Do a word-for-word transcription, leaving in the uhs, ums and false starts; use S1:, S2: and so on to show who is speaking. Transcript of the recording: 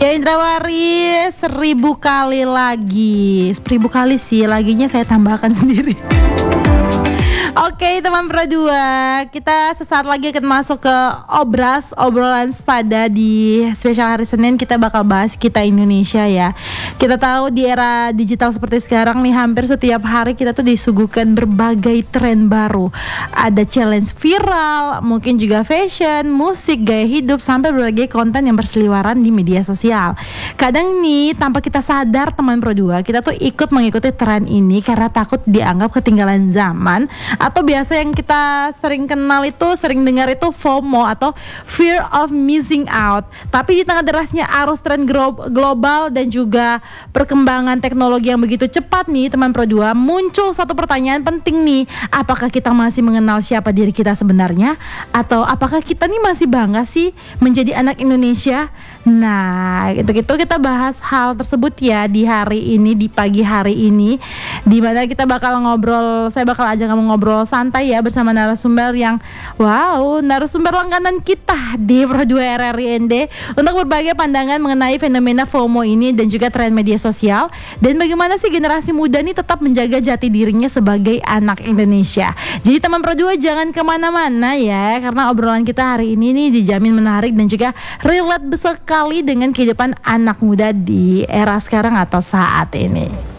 S1: Ya Indrawari, seribu kali lagi, seribu kali sih, laginya saya tambahkan sendiri. Oke teman Pro dua, kita sesaat lagi akan masuk ke Obras, obrolan sepada di spesial hari Senin. Kita bakal bahas kita Indonesia ya. Kita tahu di era digital seperti sekarang nih, hampir setiap hari kita tuh disuguhkan berbagai tren baru. Ada challenge viral, mungkin juga fashion, musik, gaya hidup, sampai berbagai konten yang berseliweran di media sosial. Kadang nih tanpa kita sadar teman Pro dua, kita tuh ikut mengikuti tren ini karena takut dianggap ketinggalan zaman, atau biasa yang kita sering kenal itu, sering dengar itu FOMO atau fear of missing out. Tapi di tengah derasnya arus tren gro- global dan juga perkembangan teknologi yang begitu cepat nih teman Pro dua, muncul satu pertanyaan penting nih. Apakah kita masih mengenal siapa diri kita sebenarnya? Atau apakah kita nih masih bangga sih menjadi anak Indonesia? Nah, itu-itu kita bahas hal tersebut ya di hari ini, di pagi hari ini, di mana kita bakal ngobrol, saya bakal ajak kamu ngobrol santai ya bersama narasumber yang wow, narasumber langganan kita di Pro dua R R I N D untuk berbagai pandangan mengenai fenomena FOMO ini dan juga tren media sosial, dan bagaimana sih generasi muda nih tetap menjaga jati dirinya sebagai anak Indonesia. Jadi teman Pro dua jangan kemana-mana ya, karena obrolan kita hari ini nih dijamin menarik dan juga relate sekali dengan kehidupan anak muda di era sekarang atau saat ini.